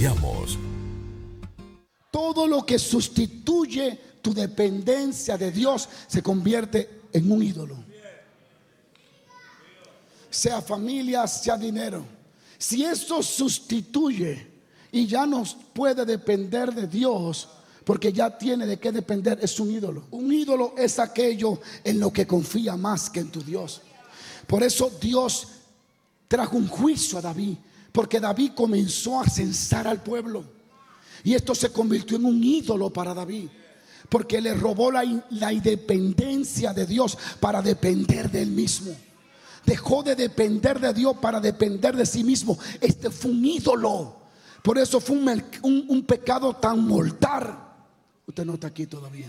Iniciamos. Todo lo que sustituye tu dependencia de Dios se convierte en un ídolo. Sea familia, sea dinero. Si eso sustituye y ya no puede depender de Dios, porque ya tiene de qué depender, es un ídolo. Un ídolo es aquello en lo que confía más que en tu Dios. Por eso Dios trajo un juicio a David, porque David comenzó a censar al pueblo. Y esto se convirtió en un ídolo para David, porque le robó la independencia de Dios para depender de él mismo. Dejó de depender de Dios para depender de sí mismo. Este fue un ídolo. Por eso fue un pecado tan mortal. Usted no está aquí todavía.